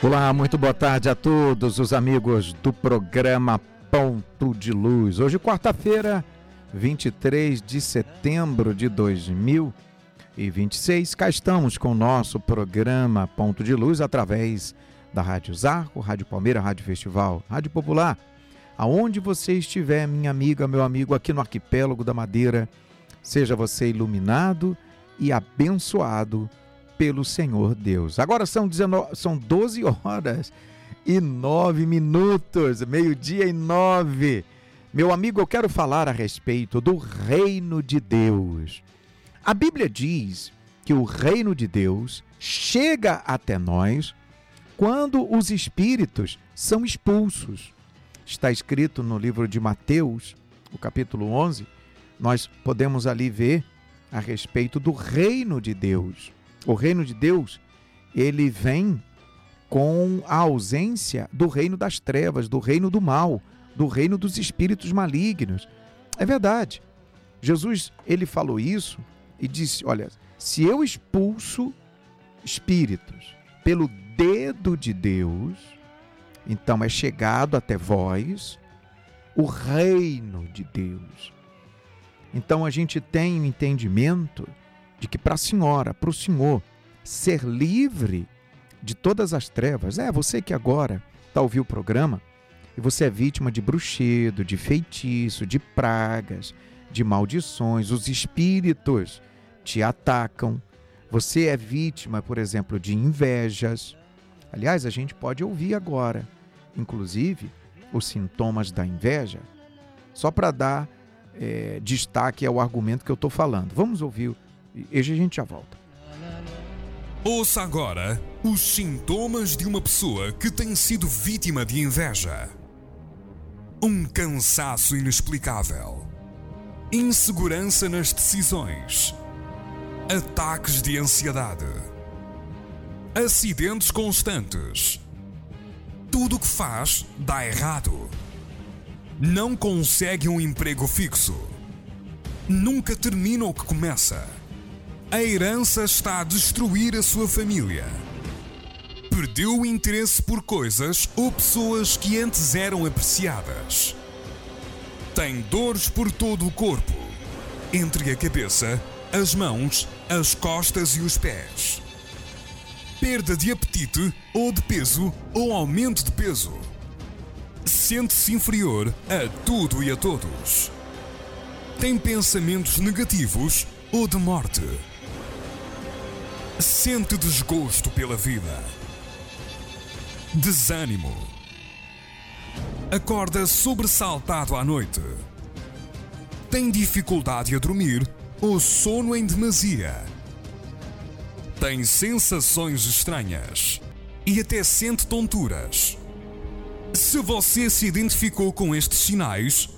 Olá, muito boa tarde a todos os amigos do programa Ponto de Luz. Hoje, quarta-feira, 23 de setembro de 2026, cá estamos com o nosso programa Ponto de Luz através da Rádio Zarco, Rádio Palmeira, Rádio Festival, Rádio Popular. Aonde você estiver, minha amiga, meu amigo, aqui no Arquipélago da Madeira, seja você iluminado e abençoado pelo Senhor Deus. Agora são 12 horas e 9 minutos, meio-dia e 9. Meu amigo, eu quero falar a respeito do reino de Deus. A Bíblia diz que o reino de Deus chega até nós quando os espíritos são expulsos. Está escrito no livro de Mateus, o capítulo 11, nós podemos ali ver a respeito do reino de Deus. O reino de Deus, ele vem com a ausência do reino das trevas, do reino do mal, do reino dos espíritos malignos. É verdade. Jesus, ele falou isso e disse, olha, se eu expulso espíritos pelo dedo de Deus, então é chegado até vós o reino de Deus. Então a gente tem um entendimento de que para a senhora, para o senhor, ser livre de todas as trevas, você que agora está ouvindo o programa, e você é vítima de bruxedo, de feitiço, de pragas, de maldições, os espíritos te atacam, você é vítima, por exemplo, de invejas. Aliás, a gente pode ouvir agora, inclusive, os sintomas da inveja, só para dar destaque ao argumento que eu estou falando. Vamos ouvir. E a gente já volta. Ouça agora os sintomas de uma pessoa que tem sido vítima de inveja. Um cansaço inexplicável, insegurança nas decisões, ataques de ansiedade, acidentes constantes. Tudo o que faz dá errado. Não consegue um emprego fixo. Nunca termina o que começa. A herança está a destruir a sua família. Perdeu o interesse por coisas ou pessoas que antes eram apreciadas. Tem dores por todo o corpo, entre a cabeça, as mãos, as costas e os pés. Perda de apetite ou de peso ou aumento de peso. Sente-se inferior a tudo e a todos. Tem pensamentos negativos ou de morte. Sente desgosto pela vida. Desânimo. Acorda sobressaltado à noite. Tem dificuldade a dormir ou sono em demasia. Tem sensações estranhas e até sente tonturas. Se você se identificou com estes sinais,